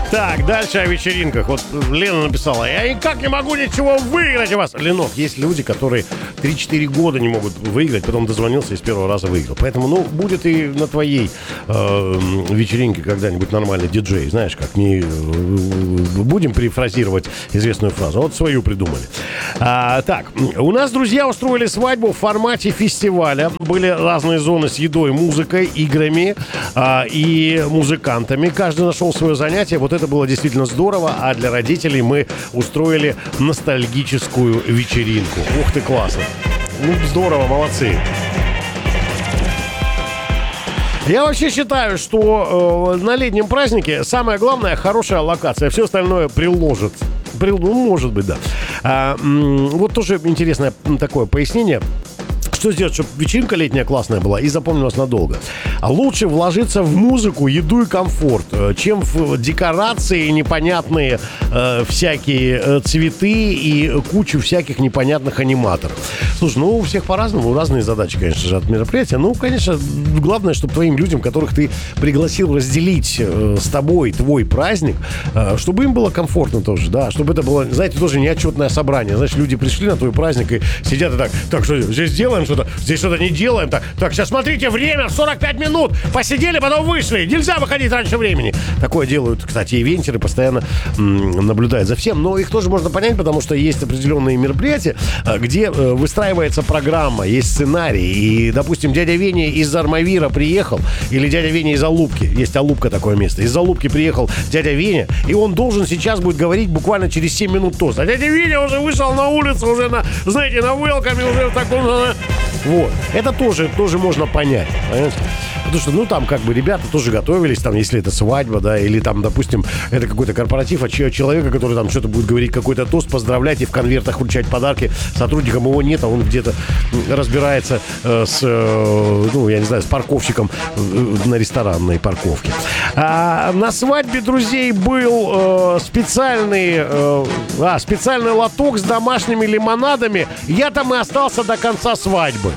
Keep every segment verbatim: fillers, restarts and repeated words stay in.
Так, дальше о вечеринках. Вот Лена написала: я никак не могу ничего выиграть у вас. Ленок, есть люди, которые три-четыре года не могут выиграть, потом дозвонился и с первого раза выиграл. Поэтому, ну, будет и на твоей э, вечеринке когда-нибудь нормальный диджей. Знаешь, как не э, будем перефразировать известную фразу. Вот свою придумали. А, так, у нас друзья устроили свадьбу в формате фестиваля. Были разные зоны с едой, музыкой, играми а, и музыкантами. Каждый нашел свое занятие. Вот это было действительно здорово. А для родителей мы устроили ностальгическую вечеринку. Ух ты, классно. Ну, здорово, молодцы. Я вообще считаю, что э, на летнем празднике самое главное — хорошая локация. Все остальное приложит. При, ну, может быть, да. А, м- вот тоже интересное такое пояснение. Что сделать, чтобы вечеринка летняя классная была и запомнилась надолго? Лучше вложиться в музыку, еду и комфорт, чем в декорации, непонятные э, всякие э, цветы и кучу всяких непонятных аниматоров. Слушай, ну у всех по-разному, разные задачи, конечно же, от мероприятия. Ну, конечно, главное, чтобы твоим людям, которых ты пригласил разделить э, с тобой твой праздник, э, чтобы им было комфортно тоже, да, чтобы это было, знаете, тоже неотчетное собрание. Знаешь, люди пришли на твой праздник и сидят и так: так, что здесь делаем что-то, здесь что-то не делаем, так, так, сейчас смотрите, время сорок пять минут, посидели, потом вышли, нельзя выходить раньше времени. Такое делают, кстати, ивентеры, постоянно м, наблюдают за всем, но их тоже можно понять, потому что есть определенные мероприятия, где э, выстраивается программа, есть сценарий, и, допустим, дядя Веня из Армавира приехал, или дядя Веня из Алупки, есть Алупка такое место, из Алупки приехал дядя Веня, и он должен сейчас будет говорить буквально через семь минут тост, а дядя Веня уже вышел на улицу, уже на, знаете, на велкаме, уже в таком... Вот. Это тоже, тоже можно понять, понимаете? Потому что, ну, там, как бы, ребята тоже готовились, там, если это свадьба, да, или там, допустим, это какой-то корпоратив от человека, который там что-то будет говорить, какой-то тост, поздравлять и в конвертах вручать подарки сотрудникам. Его нет, а он где-то разбирается э, с, э, ну, я не знаю, с парковщиком э, на ресторанной парковке. А на свадьбе друзей был э, специальный, э, а, специальный лоток с домашними лимонадами. Я там и остался до конца свадьбы.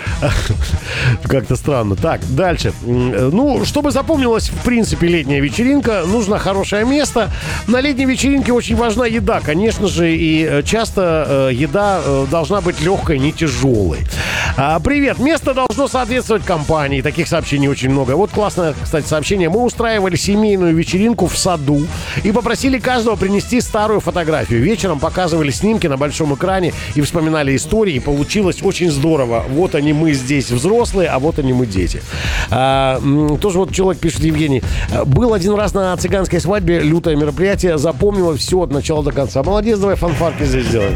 Как-то странно. Так, дальше. Ну, чтобы запомнилась, в принципе, летняя вечеринка, нужно хорошее место. На летней вечеринке очень важна еда, конечно же, и часто э, еда э, должна быть легкой, не тяжелой. А, привет. Место должно соответствовать компании. Таких сообщений очень много. Вот классное, кстати, сообщение. Мы устраивали семейную вечеринку в саду и попросили каждого принести старую фотографию. Вечером показывали снимки на большом экране и вспоминали истории. И получилось очень здорово. Вот они, мы здесь взрослые, а вот они, мы дети. А, тоже вот человек пишет, Евгений: был один раз на цыганской свадьбе, лютое мероприятие, запомнила все от начала до конца. Молодец, давай фанфарки здесь сделаем.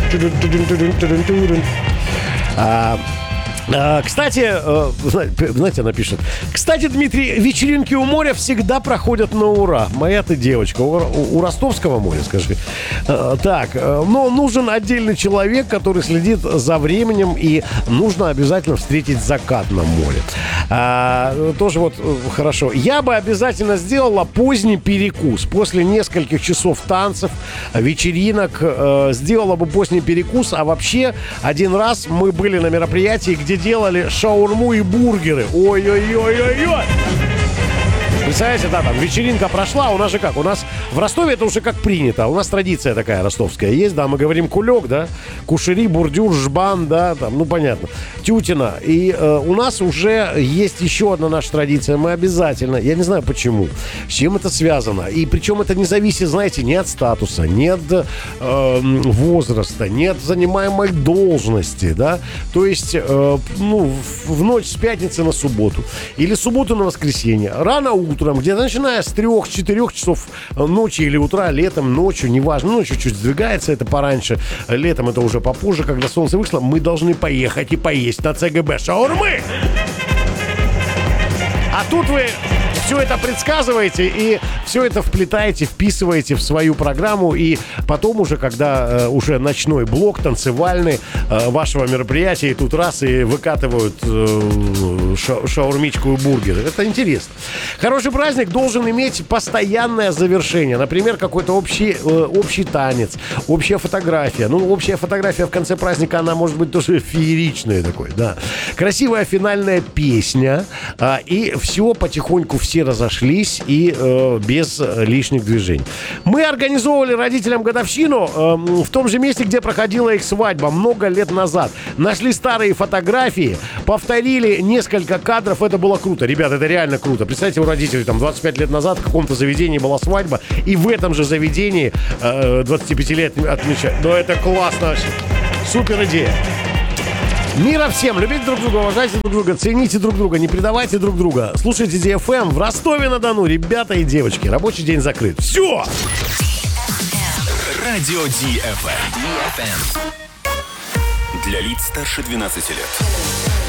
А, а, кстати, а, знаете, она пишет: кстати, Дмитрий, вечеринки у моря всегда проходят на ура. Моя ты девочка. У, у, у Ростовского моря, скажи. А, так, но нужен отдельный человек, который следит за временем, и нужно обязательно встретить закат на море. А, тоже вот хорошо. Я бы обязательно сделала поздний перекус. После нескольких часов танцев, вечеринок, э, сделала бы поздний перекус. А вообще, один раз мы были на мероприятии, где делали шаурму и бургеры. Ой-ой-ой-ой-ой! Представляете, да, там вечеринка прошла, у нас же как? У нас в Ростове это уже как принято. У нас традиция такая ростовская есть, да, мы говорим кулек, да, кушери, бурдюр, жбан, да, там, ну, понятно, тютина. И э, у нас уже есть еще одна наша традиция. Мы обязательно, я не знаю почему, с чем это связано. И причем это не зависит, знаете, ни от статуса, ни от э, возраста, ни от занимаемой должности, да. То есть, э, ну, в, в ночь с пятницы на субботу или субботу на воскресенье, рано утром, утром, где-то начиная с трех-четырех часов ночи или утра, летом, ночью, неважно, ночью чуть сдвигается это пораньше, летом это уже попозже, когда солнце вышло, мы должны поехать и поесть на ЦГБ шаурмы. А тут вы все это предсказываете и все это вплетаете, вписываете в свою программу, и потом уже, когда э, уже ночной блок танцевальный э, вашего мероприятия, и тут раз и выкатывают э, ша- шаурмичку и бургеры. Это интересно. Хороший праздник должен иметь постоянное завершение. Например, какой-то общий, э, общий танец, общая фотография. Ну, общая фотография в конце праздника, она может быть тоже фееричная такой, да. Красивая финальная песня, э, и все потихоньку, все все разошлись и э, без лишних движений. Мы организовывали родителям годовщину э, в том же месте, где проходила их свадьба много лет назад. Нашли старые фотографии, повторили несколько кадров. Это было круто. Ребята, это реально круто. Представьте, у родителей там двадцать пять лет назад в каком-то заведении была свадьба, и в этом же заведении э, двадцати пяти лет отмечают. Ну, это классно вообще. Супер идея. Мира всем! Любите друг друга, уважайте друг друга, цените друг друга, не предавайте друг друга. Слушайте ди эф эм в Ростове-на-Дону, ребята и девочки. Рабочий день закрыт. Все! Радио ди эф эм. Для лиц старше двенадцати лет.